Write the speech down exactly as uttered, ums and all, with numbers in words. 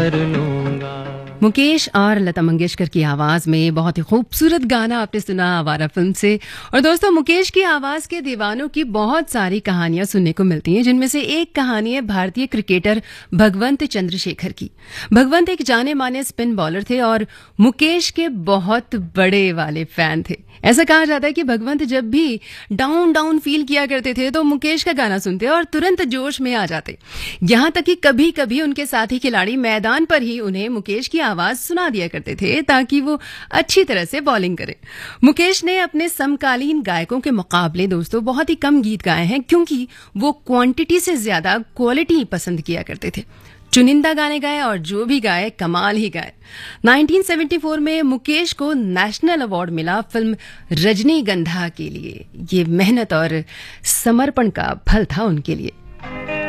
कर लूंगा। मुकेश और लता मंगेशकर की आवाज में बहुत ही खूबसूरत गाना आपने सुना आवारा फिल्म से। और दोस्तों, मुकेश की आवाज के दीवानों की बहुत सारी कहानियां सुनने को मिलती हैं, जिनमें से एक कहानी है भारतीय क्रिकेटर भगवंत चंद्रशेखर की। भगवंत एक जाने माने स्पिन बॉलर थे और मुकेश के बहुत बड़े वाले फैन थे। ऐसा कहा जाता है कि भगवंत जब भी डाउन डाउन फील किया करते थे तो मुकेश का गाना सुनते और तुरंत जोश में आ जाते। यहां तक कि कभी कभी उनके साथी खिलाड़ी मैदान पर ही उन्हें मुकेश की आवाज सुना दिया करते थे ताकि वो अच्छी तरह से बॉलिंग करें। मुकेश ने अपने समकालीन गायकों के मुकाबले दोस्तों बहुत ही कम गीत गाए हैं, क्योंकि वो क्वांटिटी से ज्यादा क्वालिटी पसंद किया करते थे। चुनिंदा गाने गाए और जो भी गाए कमाल ही गाए। उन्नीस सौ चौहत्तर में मुकेश को नेशनल अवार्ड मिला फिल्म रजनीगंधा के लिए। ये मेहनत और समर्पण का फल था उनके लिए।